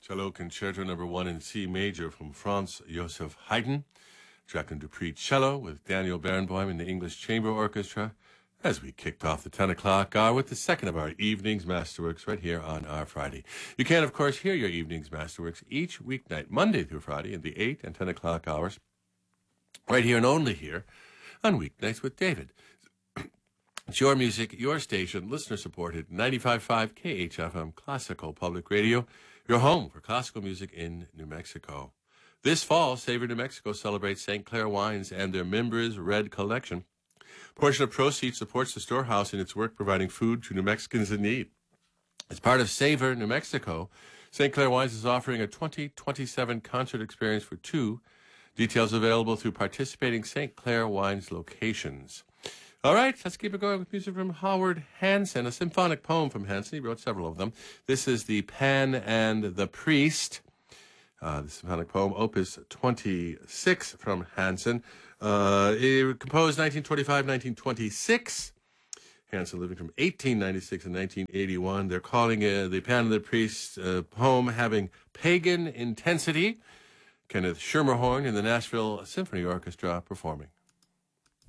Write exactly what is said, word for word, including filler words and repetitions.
Cello Concerto Number One in C Major from Franz Joseph Haydn. Jacques Dupri cello with Daniel Barenboim in the English Chamber Orchestra as we kicked off the ten o'clock hour with the second of our evening's Masterworks right here on our Friday. You can, of course, hear your evening's Masterworks each weeknight, Monday through Friday, in the eight and ten o'clock hours, right here and only here on Weeknights with David. It's your music, your station, listener-supported, ninety-five point five K H F M Classical Public Radio, your home for classical music in New Mexico. This fall, Savor New Mexico celebrates Saint Clair Wines and their Members Red Collection. A portion of proceeds supports the storehouse in its work providing food to New Mexicans in need. As part of Savor New Mexico, Saint Clair Wines is offering a twenty twenty-seven concert experience for two. Details available through participating Saint Clair Wines locations. All right, let's keep it going with music from Howard Hanson, a symphonic poem from Hanson. He wrote several of them. This is the Pan and the Priest, uh, the symphonic poem, Opus twenty-six from Hanson. Uh, it composed nineteen twenty-five to nineteen twenty-six. Hanson living from eighteen ninety-six and nineteen eighty-one. They're calling uh, the Pan and the Priest uh, poem having pagan intensity. Kenneth Schermerhorn in the Nashville Symphony Orchestra performing.